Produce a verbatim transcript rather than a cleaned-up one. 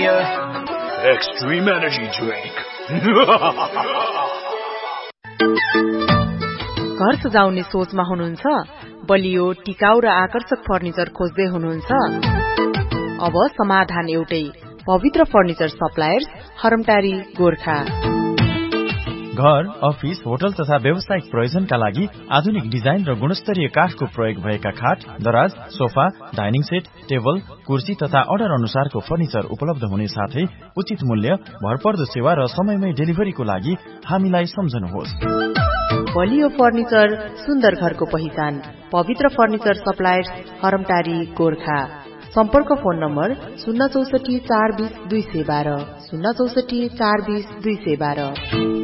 uh, extreme energy drink. घर सजाउने सोचमा हुनुहुन्छ? बलियो, टिकाउ र आकर्षक फर्निचर खोज्दै हुनुहुन्छ? अब समाधान एउटै, पवित्र फर्निचर सप्लायर्स, हरमटारी, गोर्खा। घर, अफिस, होटल तथा व्यावसायिक प्रयोजनका लागि आधुनिक डिजाइन र गुणस्तरीय काठको प्रयोग भएका खाट, दराज, सोफा, डाइनिङ सेट, टेबल, कुर्सी तथा अर्डर अनुसारको फर्निचर उपलब्ध हुने साथै उचित मूल्य, भरपर्दो सेवा र समयमै डेलिभरीको लागि हामीलाई सम्झनुहोस्। बलियो फर्निचर, सुन्दर घरको पहिचान, पवित्र फर्निचर सप्लायर्स, हरमटारी, गोर्खा। सम्पर्क फोन नम्बर शून्य चौसठी चार बीस दुई सय बाह्र शून्य चौसठी चार बीस दुई सय बाह्र।